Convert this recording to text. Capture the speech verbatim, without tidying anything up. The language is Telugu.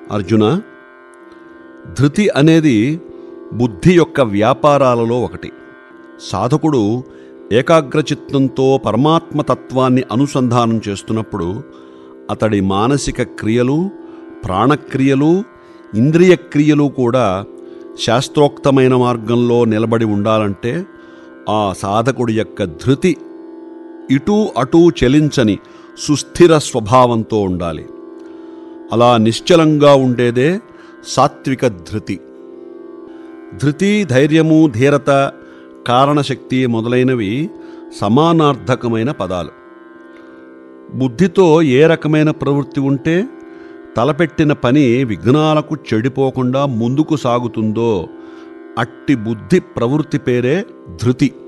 అర్జున, ధృతి అనేది బుద్ధి యొక్క వ్యాపారాలలో ఒకటి. సాధకుడు ఏకాగ్రచిత్తంతో పరమాత్మతత్వాన్ని అనుసంధానం చేస్తున్నప్పుడు అతడి మానసిక క్రియలు, ప్రాణక్రియలు, ఇంద్రియ క్రియలు కూడా శాస్త్రోక్తమైన మార్గంలో నిలబడి ఉండాలంటే ఆ సాధకుడి యొక్క ధృతి ఇటూ అటూ చలించని సుస్థిర స్వభావంతో ఉండాలి. అలా నిశ్చలంగా ఉండేదే సాత్విక ధృతి. ధృతి, ధైర్యము, ధీరత, కారణశక్తి మొదలైనవి సమానార్థకమైన పదాలు. బుద్ధితో ఏ రకమైన ప్రవృత్తి ఉంటే తలపెట్టిన పని విఘ్నాలకు చెడిపోకుండా ముందుకు సాగుతుందో అట్టి బుద్ధి ప్రవృత్తి పేరే ధృతి.